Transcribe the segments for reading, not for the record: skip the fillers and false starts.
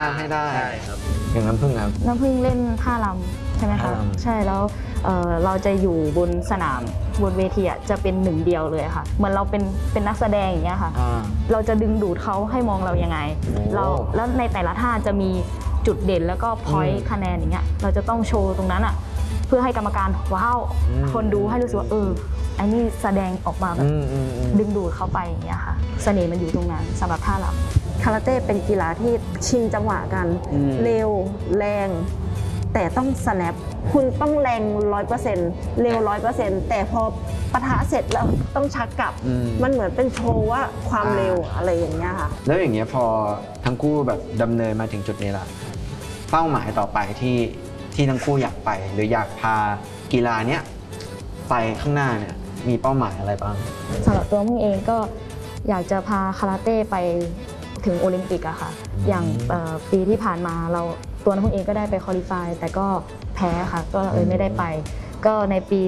ให้ได้ใช่ครับอย่างน้ำผึ้งครับน้ำผึ้งเล่นท่ารำใช่ไหมคะใช่แล้วเราจะอยู่บนสนามบนเวทีจะเป็นหนึ่งเดียวเลยค่ะเหมือนเราเป็นนักแสดงอย่างเงี้ยค่ะเราจะดึงดูดเขาให้มองเรายังไงแล้วในแต่ละท่าจะมีจุดเด่นแล้วก็พอยต์คะแนนอย่างเงี้ยเราจะต้องโชว์ตรงนั้นเพื่อให้กรรมการว้าวคนดูให้รู้สึกว่าไอ้นี่แสดงออกมาแบบดึงดูดเขาไปอย่างเงี้ยค่ะเสน่ห์มันอยู่ตรงนั้นสำหรับท่ารำคาราเต้เป็นกีฬาที่ชิงจังหวะกันเร็วแรงแต่ต้องสแนปคุณต้องแรง 100% เร็ว 100% แต่พอปะทะเสร็จแล้วต้องชักกลับมันเหมือนเป็นโชว์ว่าความเร็วอะไรอย่างเงี้ยค่ะแล้วอย่างเงี้ยพอทั้งคู่แบบดำเนินมาถึงจุดนี้ละเป้าหมายต่อไปที่ทั้งคู่อยากไปหรืออยากพากีฬาเนี้ยไปข้างหน้าเนี่ยมีเป้าหมายอะไรบ้างสำหรับตัวมึงเองก็อยากจะพาคาราเต้ไปถึงโอลิมปิกอะค่ะอย่างปีที่ผ่านมาตัวน้ำพึ่งเองก็ได้ไปคอลิฟายแต่ก็แพ้ค่ะก็เลยไม่ได้ไปก็ในปี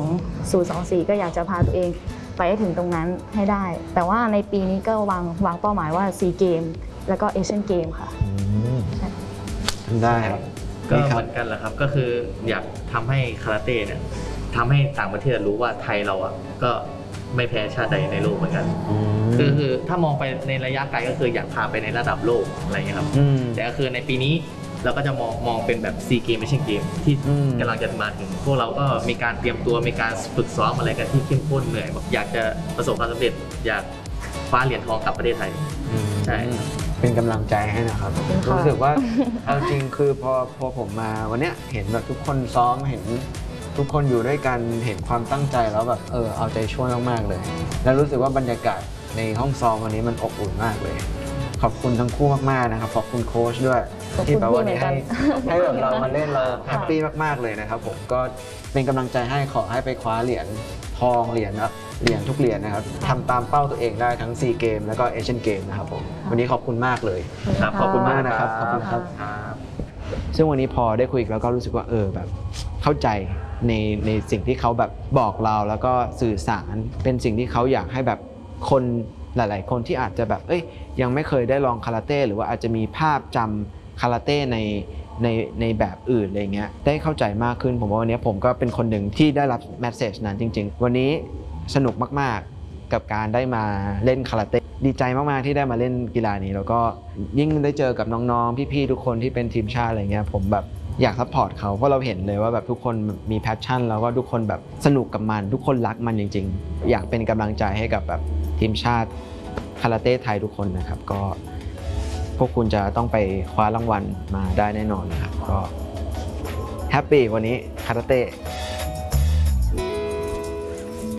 2024ก็อยากจะพาตัวเองไปให้ถึงตรงนั้นให้ได้แต่ว่าในปีนี้ก็วางเป้าหมายว่าซีเกมแล้วก็เอเชียนเกมค่ะทำได้ก็เหมือนกันแหละครับก็คืออยากทำให้คาราเต้เนี่ยทำให้ต่างประเทศรู้ว่าไทยเราก็ไม่แพ้ชาติใดในโลกเหมือนกันคือถ้ามองไปในระยะไกลก็คืออยากพาไปในระดับโลกอะไรเงี้ยครับแต่ก็คือในปีนี้เราก็จะมองเป็นแบบซีเกมไม่ใช่เกมที่กำลังจะมาถึงพวกเราก็มีการเตรียมตัวมีการฝึกซ้อมอะไรกันที่เข้มข้นเหนื่อยแบบอยากจะประสบความสำเร็จอยากคว้าเหรียญทองกลับประเทศไทยใช่เป็นกำลังใจให้นะครับรู้สึกว่าเอาจริงคือพอผมมาวันเนี้ยเห็นแบบทุกคนซ้อมเห็นทุกคนอยู่ด้วยกันเห็นความตั้งใจแล้วแบบเอาใจช่วยมากๆเลยแล้วรู้สึกว่าบรรยากาศในห้องซ้อมวันนี้มันอบอุ่นมากเลยขอบคุณทั้งคู่มากๆนะครับขอบคุณโค้ชด้วยที่แบบวันนี้ให้แบบเรามาเล่นเราแฮปปี้มากๆเลยนะครับผมก็เป็นกำลังใจให้ขอให้ไปคว้าเหรียญทองเหรียญทุกเหรียญนะครับทำตามเป้าตัวเองได้ทั้งซีเกมแล้วก็เอเชียนเกมนะครับผมวันนี้ขอบคุณมากเลยขอบคุณมากนะครับขอบคุณครับซึ่งวันนี้พอได้คุยแล้วก็รู้สึกว่าแบบเข้าใจในสิ่งที่เขาแบบบอกเราแล้วก็สื่อสารเป็นสิ่งที่เขาอยากให้แบบคนหลายๆคนที่อาจจะแบบยังไม่เคยได้ลองคาราเต้หรือว่าอาจจะมีภาพจำคาราเต้ในแบบอื่นอะไรเงี้ยได้เข้าใจมากขึ้นผมว่าวันนี้ผมก็เป็นคนหนึ่งที่ได้รับแมสเซจนั้นจริงๆวันนี้สนุกมากๆกับการได้มาเล่นคาราเต้ดีใจมากๆที่ได้มาเล่นกีฬานี้แล้วก็ยิ่งได้เจอกับน้องๆพี่ๆทุกคนที่เป็นทีมชาติอะไรเงี้ยผมแบบอยากซัพพอร์ตเขาเพราะเราเห็นเลยว่าแบบทุกคนมีแพชชั่นแล้วก็ทุกคนแบบสนุกกับมันทุกคนรักมันจริงๆอยากเป็นกำลังใจให้กับแบบทีมชาติคาราเต้ไทยทุกคนนะครับก็พวกคุณจะต้องไปคว้ารางวัลมาได้แน่นอนนะครับก็แฮปปี้วันนี้คาราเต้